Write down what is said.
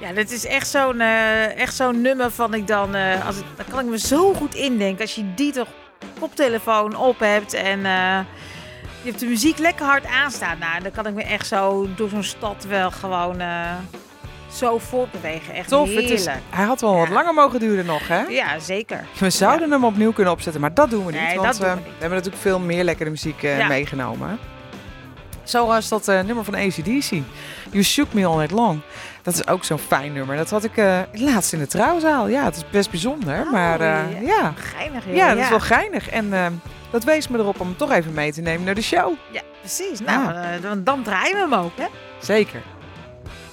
Ja, dit is echt zo'n nummer van dan kan ik me zo goed indenken. Als je die toch koptelefoon op hebt en je hebt de muziek lekker hard aanstaan. Nou, dan kan ik me echt zo door zo'n stad wel gewoon zo voortbewegen. Echt Tof, heerlijk. hij had wel wat langer mogen duren nog, hè? Ja, zeker. We zouden hem opnieuw kunnen opzetten, maar dat doen we niet. Nee, Want dat doen we niet. we hebben natuurlijk veel meer lekkere muziek meegenomen. Zoals dat nummer van AC/DC. You Shook Me All Night Long. Dat is ook zo'n fijn nummer. Dat had ik laatst in de trouwzaal. Ja, het is best bijzonder. Maar ja. Geinig. Ja, dat is wel geinig. En dat wees me erop om hem toch even mee te nemen naar de show. Ja, precies. Nou, dan draaien we hem ook, hè? Zeker.